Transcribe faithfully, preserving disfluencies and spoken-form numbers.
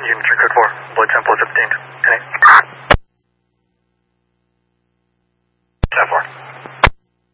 Unit code four, blood sample is obtained. Connect.